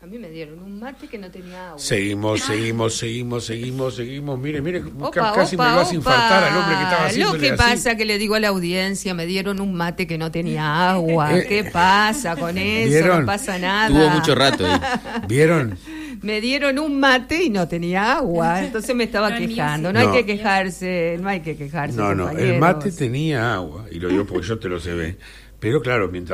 A mí me dieron un mate que no tenía agua. Seguimos. Mire, Opa, casi me lo hace infartar al hombre que estaba haciéndole Lo que así. pasa que le digo a la audiencia, me dieron un mate que no tenía agua. ¿Qué pasa con eso? ¿Vieron? No pasa nada. Tuvo mucho rato ahí. ¿Vieron? Me dieron un mate y no tenía agua. Entonces me estaba quejando. No hay que quejarse, No, compañeros. el mate tenía agua. Y lo digo porque yo te lo sé. Pero claro, mientras